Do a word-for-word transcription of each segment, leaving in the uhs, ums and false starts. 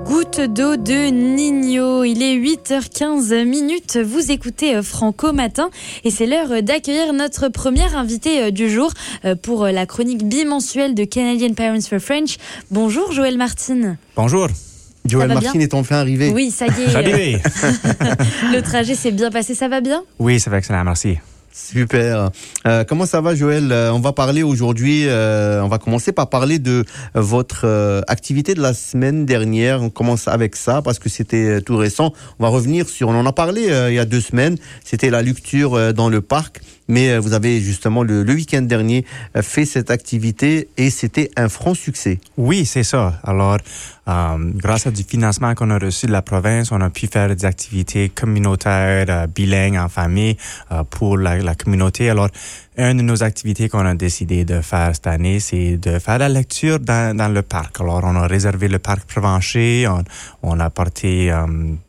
Goutte d'eau de Nino. Il est huit heures quinze minutes. Vous écoutez Franco Matin et c'est l'heure d'accueillir notre première invitée du jour pour la chronique bimensuelle de Canadian Parents for French. Bonjour Joël Martin. Bonjour. Joël Martin est enfin arrivé. Oui, ça y est. Arrivé. Le trajet s'est bien passé, ça va bien ? Oui, ça va excellent, merci. Super. Euh, comment ça va, Joël ? On va parler aujourd'hui, euh, on va commencer par parler de votre euh, activité de la semaine dernière. On commence avec ça parce que c'était tout récent. On va revenir sur, on en a parlé euh, il y a deux semaines, c'était la lecture euh, dans le parc. Mais euh, vous avez justement le, le week-end dernier euh, fait cette activité et c'était un franc succès. Oui, c'est ça. Alors, euh, grâce à du financement qu'on a reçu de la province, on a pu faire des activités communautaires, euh, bilingues en famille euh, pour la, la communauté. Alors, une de nos activités qu'on a décidé de faire cette année, c'est de faire la lecture dans, dans le parc. Alors, on a réservé le parc Provencher, on, on a porté euh,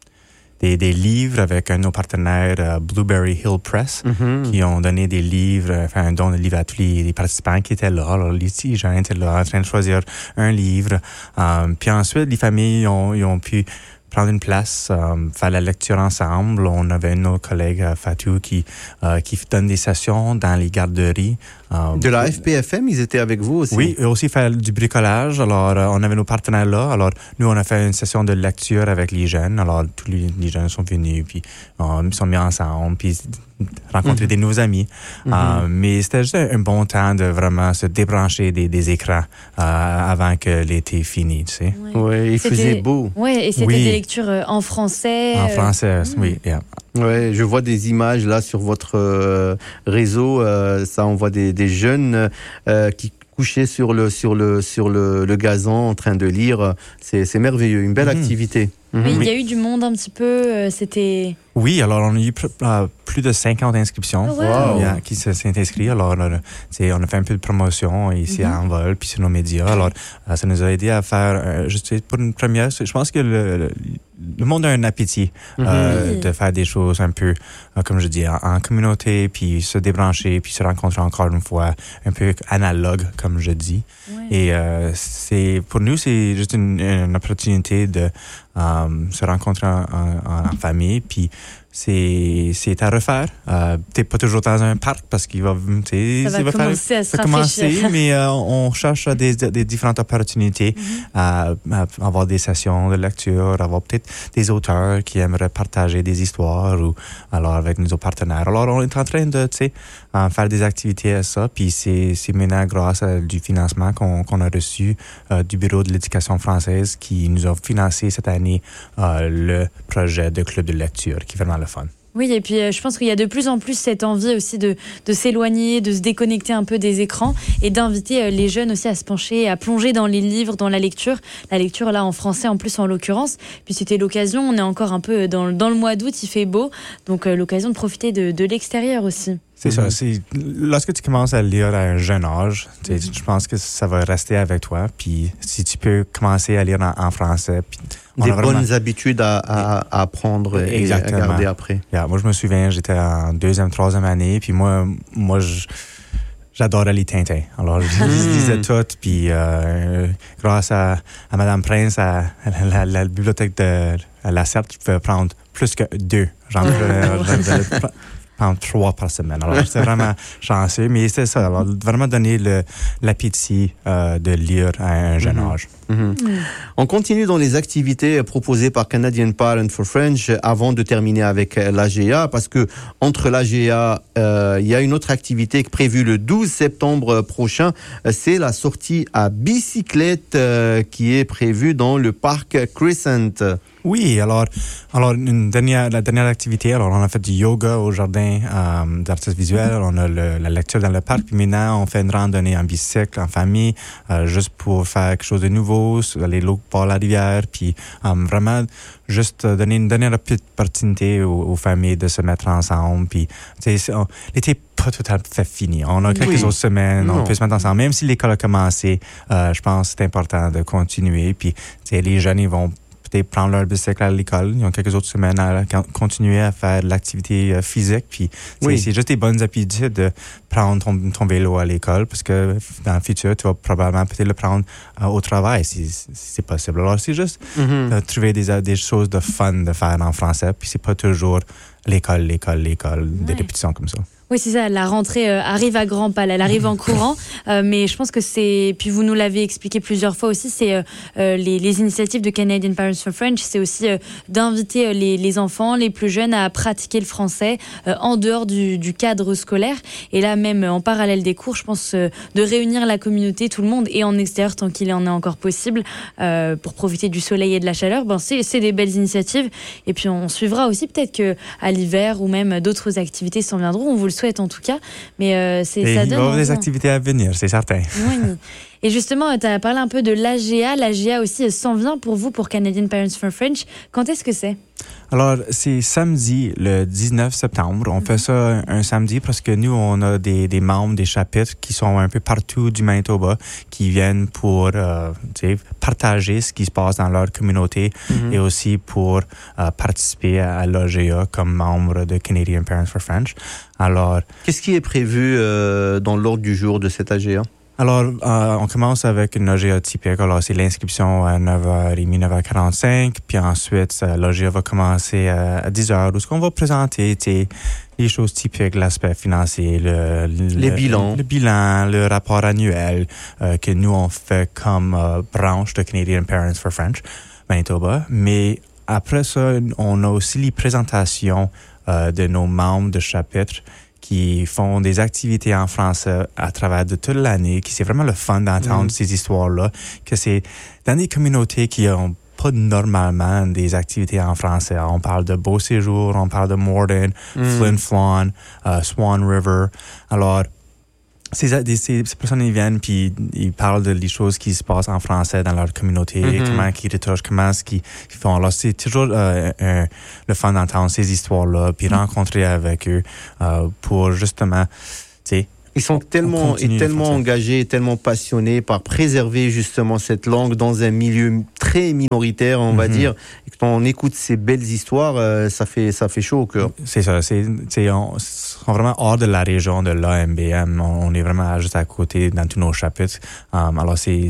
Des, des livres avec un de nos partenaires, uh, Blueberry Hill Press, mm-hmm. qui ont donné des livres, enfin un don de livres à tous les, les participants qui étaient là. Alors, les petits gens étaient là en train de choisir un livre. Um, puis ensuite, les familles ont, ils ont pu prendre une place, um, faire la lecture ensemble. On avait un de nos collègues, uh, Fatou, qui, uh, qui donne des sessions dans les garderies. Um, de la F P F M, ils étaient avec vous aussi? Oui, et aussi faire du bricolage. Alors, euh, on avait nos partenaires là. Alors, nous, on a fait une session de lecture avec les jeunes. Alors, tous les, les jeunes sont venus, puis euh, ils sont mis ensemble, puis rencontrer mm-hmm. des nouveaux amis. Mm-hmm. Euh, mais c'était juste un, un bon temps de vraiment se débrancher des, des écrans euh, avant que l'été finisse, tu sais. Oui, ouais, il c'était, faisait beau. Oui, et c'était oui. des lectures en français. En français, euh... oui, yeah. Ouais, je vois des images là sur votre euh, réseau. Euh, ça, on voit des, des jeunes euh, qui couchaient sur le sur le sur le, le gazon en train de lire. C'est, c'est merveilleux, une belle mmh. activité. Mmh. Oui, il y a eu du monde un petit peu. Euh, c'était. Oui, alors on a eu euh, plus de cinquante inscriptions oh, wow. euh, qui se sont inscrits. Alors, euh, on a fait un peu de promotion ici mm-hmm. à Envol, puis sur nos médias. Alors, euh, ça nous a aidé à faire, euh, juste pour une première, je pense que le, le, le monde a un appétit mm-hmm. euh, de faire des choses un peu, euh, comme je dis, en, en communauté, puis se débrancher, puis se rencontrer encore une fois, un peu analogue, comme je dis. Ouais. Et euh, c'est pour nous, c'est juste une, une opportunité de euh, se rencontrer en, en, en famille, puis c'est c'est à refaire. Euh, peut-être pas toujours dans un parc parce qu'il va, ça va, va commencer faire, à se ça commencer, mais euh, on cherche des, des différentes opportunités mm-hmm. à, à avoir des sessions de lecture, avoir peut-être des auteurs qui aimeraient partager des histoires ou alors avec nos partenaires. Alors on est en train de tu sais faire des activités à ça, puis c'est c'est maintenant grâce à du financement qu'on qu'on a reçu euh, du Bureau de l'éducation française qui nous a financé cette année euh, le projet de club de lecture qui est vraiment le fun. Oui, et puis euh, je pense qu'il y a de plus en plus cette envie aussi de, de s'éloigner, de se déconnecter un peu des écrans et d'inviter euh, les jeunes aussi à se pencher, à plonger dans les livres, dans la lecture. La lecture, là, en français, en plus, en l'occurrence. Puis c'était l'occasion, on est encore un peu dans, dans le mois d'août, il fait beau. Donc euh, l'occasion de profiter de, de l'extérieur aussi. C'est mm-hmm. ça. C'est, lorsque tu commences à lire à un jeune âge, mm-hmm. je pense que ça va rester avec toi. Puis si tu peux commencer à lire en, en français... Puis des bonnes vraiment... habitudes à, à, à apprendre et Exactement. à garder après. Yeah, moi, je me souviens, j'étais en deuxième, troisième année, puis moi, moi je, j'adorais les Tintins. Alors, je, je lisais tout, puis euh, grâce à, à Madame Prince, à, à la, la bibliothèque de à la Certe, je pouvais prendre plus que deux. J'en pouvais prendre trois par semaine. Alors, j'étais vraiment chanceux, mais c'est ça. Alors, vraiment donner le, l'appétit euh, de lire à un jeune mm-hmm. âge. Mm-hmm. Mm. On continue dans les activités proposées par Canadian Parents for French avant de terminer avec l'A G A, parce que entre l'A G A, euh, il y a une autre activité prévue le douze septembre prochain. C'est la sortie à bicyclette euh, qui est prévue dans le parc Crescent. Oui, alors, alors une dernière, la dernière activité, alors on a fait du yoga au jardin euh, d'artistes visuels, on a le, la lecture dans le parc, puis maintenant on fait une randonnée en bicycle, en famille, euh, juste pour faire quelque chose de nouveau, aller l'eau par la rivière, puis euh, vraiment juste donner une dernière opportunité aux, aux familles de se mettre ensemble, puis tu sais, l'été pas tout à fait fini. On a quelques oui. autres semaines, non. on peut se mettre ensemble, même si l'école a commencé, euh, je pense que c'est important de continuer, puis tu sais, les jeunes ils vont peut-être prendre leur bicycle à l'école. Ils ont quelques autres semaines à continuer à faire de l'activité physique. Puis oui. c'est juste des bonnes habitudes de prendre ton, ton vélo à l'école parce que dans le futur, tu vas probablement peut-être le prendre euh, au travail si, si c'est possible. Alors, c'est juste mm-hmm. de trouver des, des choses de fun de faire en français. Puis c'est pas toujours l'école, l'école, l'école, ouais. des répétitions comme ça. Oui, c'est ça. La rentrée euh, arrive à grands pas. Elle arrive en courant. Euh, mais je pense que c'est... Puis vous nous l'avez expliqué plusieurs fois aussi, c'est euh, euh, les, les initiatives de Canadian Parents for French, c'est aussi euh, d'inviter euh, les, les enfants, les plus jeunes à pratiquer le français euh, en dehors du, du cadre scolaire. Et là, même en parallèle des cours, je pense euh, de réunir la communauté, tout le monde, et en extérieur tant qu'il en est encore possible, euh, pour profiter du soleil et de la chaleur. Ben, c'est, c'est des belles initiatives. Et puis on suivra aussi peut-être qu'à l'hiver ou même d'autres activités s'en viendront. On vous le souhaite en tout cas, mais euh, c'est, et ça il donne... va y avoir des activités à venir, c'est certain. Oui. Et justement, tu as parlé un peu de l'A G A. L'A G A aussi s'en vient pour vous, pour Canadian Parents for French. Quand est-ce que c'est? Alors, c'est samedi, le dix-neuf septembre. On mm-hmm. fait ça un, un samedi parce que nous, on a des, des membres des chapitres qui sont un peu partout du Manitoba, qui viennent pour euh, partager ce qui se passe dans leur communauté mm-hmm. et aussi pour euh, participer à l'A G A comme membre de Canadian Parents for French. Alors, qu'est-ce qui est prévu euh, dans l'ordre du jour de cette A G A? Alors, euh, on commence avec une A G A typique. Alors, c'est l'inscription à neuf heures trente, neuf heures quarante-cinq. Puis ensuite, l'A G A va commencer à dix heures, où on va présenter les choses typiques, l'aspect financier, le, le, les bilans. Le, le bilan, le rapport annuel euh, que nous, on fait comme euh, branche de Canadian Parents for French, Manitoba. Mais après ça, on a aussi les présentations euh, de nos membres de chapitre qui font des activités en français à travers de toute l'année, qui c'est vraiment le fun d'entendre mmh. ces histoires-là, que c'est dans des communautés qui ont pas normalement des activités en français. On parle de Beau Séjour, on parle de Morden, mmh. Flin Flon, uh, Swan River. Alors, Ces, ces, ces personnes ils viennent puis ils parlent de les choses qui se passent en français dans leur communauté, mm-hmm. comment ils retouchent, comment ce qu'ils font. Alors c'est toujours euh, un, le fun d'entendre ces histoires-là, puis mm-hmm. rencontrer avec eux euh, pour justement, tu sais. Ils sont tellement, et tellement engagés, tellement passionnés par préserver justement cette langue dans un milieu très minoritaire, on mm-hmm. va dire. Et quand on écoute ces belles histoires, euh, ça fait, ça fait chaud au cœur. C'est ça. C'est, c'est, on, on est vraiment hors de la région de l'A M B M. On, on est vraiment juste à côté dans tous nos chapitres. Um, alors c'est,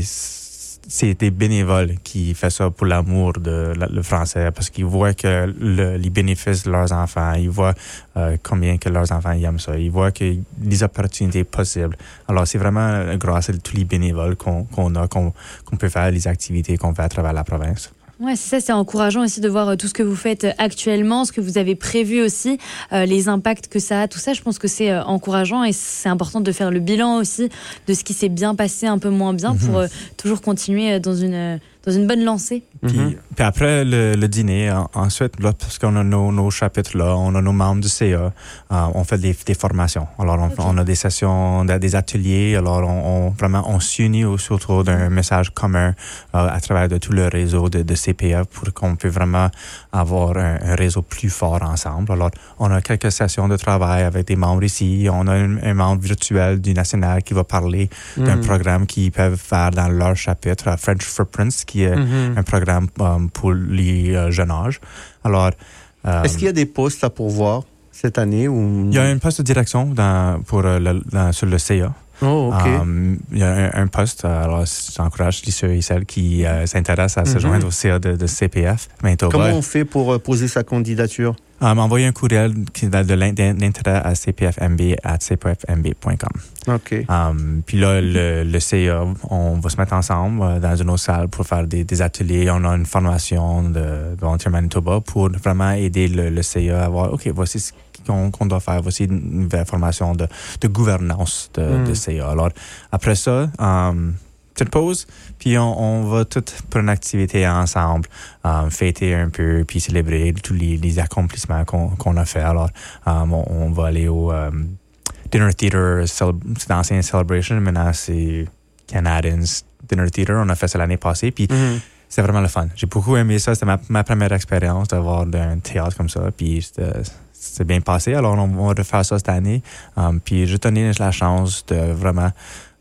c'est des bénévoles qui font ça pour l'amour de la, le français, parce qu'ils voient que le, les bénéfices de leurs enfants, ils voient euh, combien que leurs enfants aiment ça, ils voient que les opportunités possibles. Alors c'est vraiment grâce à tous les bénévoles qu'on, qu'on a, qu'on, qu'on peut faire les activités qu'on fait à travers la province. Ouais, c'est ça, c'est encourageant aussi de voir tout ce que vous faites actuellement, ce que vous avez prévu aussi, euh, les impacts que ça a, tout ça. Je pense que c'est euh, encourageant et c'est important de faire le bilan aussi de ce qui s'est bien passé, un peu moins bien, mm-hmm. pour euh, toujours continuer dans une, dans une bonne lancée. Puis, mm-hmm. puis après le, le dîner, en, ensuite, là, parce qu'on a nos, nos chapitres là, on a nos membres du C A, euh, on fait des, des formations. Alors, on, okay. on a des sessions, des ateliers. Alors, on, on vraiment, on s'unit autour d'un message commun euh, à travers de tout le réseau de, de C P F pour qu'on puisse vraiment avoir un, un réseau plus fort ensemble. Alors, on a quelques sessions de travail avec des membres ici. On a un, un membre virtuel du National qui va parler mm-hmm. d'un programme qu'ils peuvent faire dans leur chapitre, uh, French for Prince, qui est mm-hmm. un programme um, pour les euh, jeunes âges. Alors, euh, est-ce qu'il y a des postes à pourvoir cette année ou... Il y a un poste de direction dans, pour, euh, le, dans, sur le C A. Oh, OK. Um, il y a un, un poste, alors j'encourage ceux et celles qui euh, s'intéressent à se mm-hmm. joindre au C A de, de C P F. Manitoba. Comment on fait pour euh, poser sa candidature? Um, envoyer un courriel qui a de l'intérêt à c p f m b arobase c p f m b point com. OK. Um, puis là, le, le C A, on va se mettre ensemble euh, dans une autre salle pour faire des, des ateliers. On a une formation de, de Volunteer Manitoba pour vraiment aider le, le C A à voir, OK, voici ce qu'on, qu'on doit faire. Voici une nouvelle formation de, de gouvernance de, mm. de C A. Alors, après ça, um, petite pause, puis on, on va tout pour une activité ensemble, um, fêter un peu, puis célébrer tous les, les accomplissements qu'on, qu'on a fait. Alors, um, on, on va aller au um, Dinner Theater, c'est l'ancien Celebration, maintenant c'est Canadians Dinner Theater. On a fait ça l'année passée, puis mm-hmm. c'est vraiment le fun. J'ai beaucoup aimé ça. C'était ma, ma première expérience d'avoir un théâtre comme ça, puis c'était, c'est bien passé. Alors, on va refaire ça cette année. Um, puis, je tenais la chance de vraiment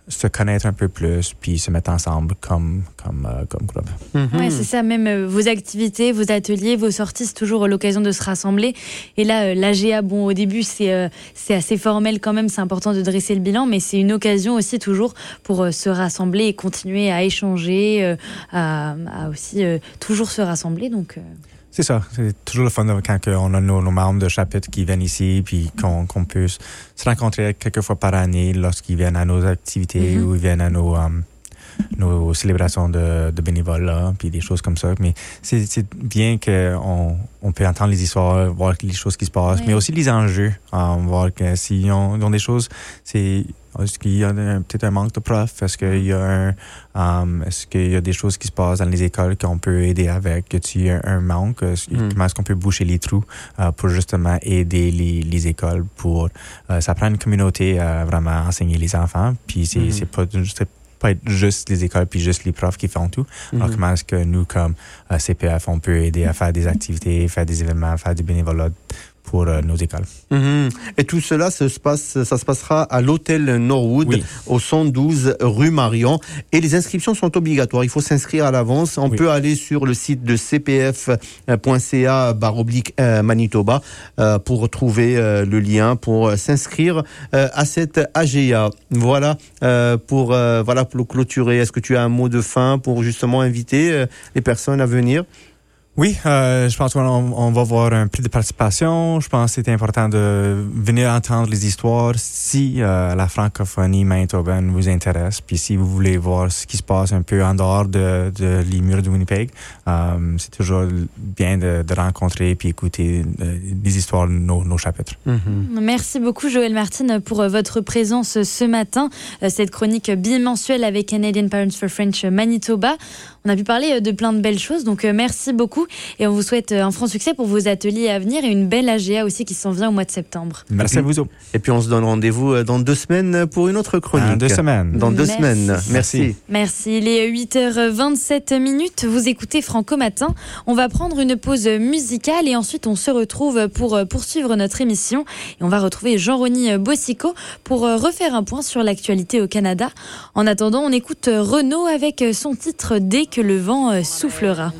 se connaître un peu plus, puis se mettre ensemble comme, comme, euh, comme groupe. Mm-hmm. Ouais, c'est ça, même euh, vos activités, vos ateliers, vos sorties, c'est toujours l'occasion de se rassembler. Et là, euh, l'A G A, bon, au début, c'est, euh, c'est assez formel quand même, c'est important de dresser le bilan, mais c'est une occasion aussi toujours pour euh, se rassembler et continuer à échanger, euh, à, à aussi euh, toujours se rassembler. Donc, euh... C'est ça. C'est toujours le fun quand on a nos, nos membres de chapitre qui viennent ici, puis qu'on, qu'on peut se rencontrer quelques fois par année lorsqu'ils viennent à nos activités mm-hmm. ou ils viennent à nos, um, nos célébrations de, de bénévolat, puis des choses comme ça. Mais c'est, c'est bien qu'on on peut entendre les histoires, voir les choses qui se passent, oui. mais aussi les enjeux, um, voir que s'ils ont, ils ont des choses, c'est... Est-ce qu'il y a un, peut-être un manque de profs? Est-ce qu'il y a un, um, est-ce qu'il y a des choses qui se passent dans les écoles qu'on peut aider avec? Que tu as un manque? Mm. Comment est-ce qu'on peut boucher les trous uh, pour justement aider les, les écoles pour uh, ça prend une communauté à uh, vraiment enseigner les enfants. Puis c'est, mm. c'est pas juste pas être juste les écoles puis juste les profs qui font tout. Mm-hmm. Alors comment est-ce que nous comme uh, C P F on peut aider à faire des activités, faire des événements, faire du bénévolat pour euh, nos écoles. Mmh. Et tout cela, ça se, passe, ça se passera à l'hôtel Norwood, oui. au cent douze rue Marion. Et les inscriptions sont obligatoires. Il faut s'inscrire à l'avance. On oui. peut aller sur le site de c p f point c a barre oblique Manitoba euh, pour retrouver euh, le lien pour euh, s'inscrire euh, à cette A G A. Voilà, euh, pour, euh, voilà pour clôturer. Est-ce que tu as un mot de fin pour justement inviter euh, les personnes à venir? Oui, euh, je pense qu'on on va voir un prix de participation. Je pense que c'est important de venir entendre les histoires si euh, la francophonie manitobaine vous intéresse. Puis si vous voulez voir ce qui se passe un peu en dehors de, de les murs de Winnipeg, euh, c'est toujours bien de, de rencontrer puis écouter euh, les histoires de nos, nos chapitres. Mm-hmm. Merci beaucoup Joël Martin pour euh, votre présence ce matin. Euh, cette chronique bimensuelle avec Canadian Parents for French Manitoba. On a pu parler de plein de belles choses, donc euh, merci beaucoup. Et on vous souhaite un franc succès pour vos ateliers à venir et une belle A G A aussi qui s'en vient au mois de septembre. Merci à vous. Et puis on se donne rendez-vous dans deux semaines pour une autre chronique. Dans deux semaines. Dans deux Merci. semaines. Merci. Merci. Il est huit heures vingt-sept minutes. Vous écoutez Franco Matin. On va prendre une pause musicale et ensuite on se retrouve pour poursuivre notre émission. Et on va retrouver Jean-Rony Bossico pour refaire un point sur l'actualité au Canada. En attendant, on écoute Renaud avec son titre « Dès que le vent soufflera ».